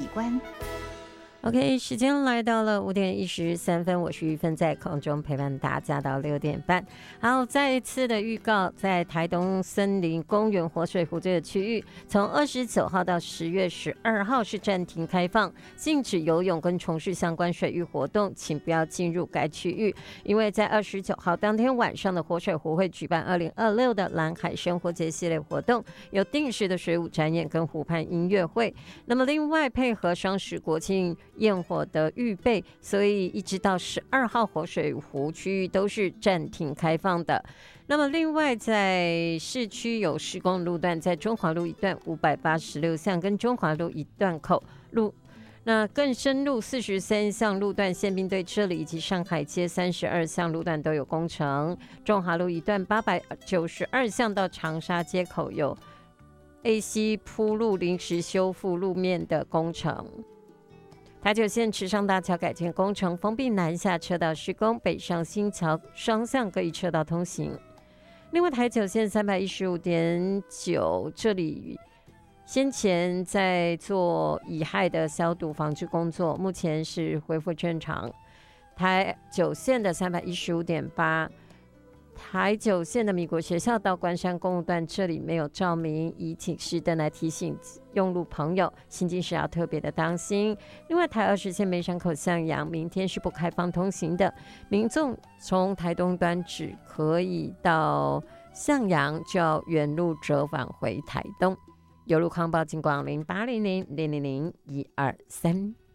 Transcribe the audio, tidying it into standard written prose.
观。 OK， 时间来到了5:13，我是玉芬，在空中陪伴大家到6点半。好，再一次的预告，在台东森林公园活水湖这个区域，从29号到10月12号是暂停开放，禁止游泳跟从事相关水域活动，请不要进入该区域。因为在29号当天晚上的活水湖会举办2026的蓝海生活节系列活动，有定时的水舞展演跟湖畔音乐会。那么另外配合双十国庆焰火的预备，所以一直到12号活水湖区域都是暂停开放的。那么另外在市区有施工路段，在中华路一段586巷跟中华路一段口路，那更深入43巷路段宪兵队这里以及上海街32巷路段都有工程。中华路一段892巷到长沙街口有 AC 铺路临时修复路面的工程。台九线池上大桥改建工程封闭南下车道施工，北上新桥双向各一车道通行。另外台九线315.9这里先前在做乙亥的消毒防治工作，目前是恢复正常。台九线的315.8台九线的米国学校到关山公路段这里没有照明，以警示灯来提醒用路朋友行进时要特别的当心。另外台20线梅山口向阳明天是不开放通行的，民众从台东端只可以到向阳，就要原路折返回台东。有路况报警广0800000123。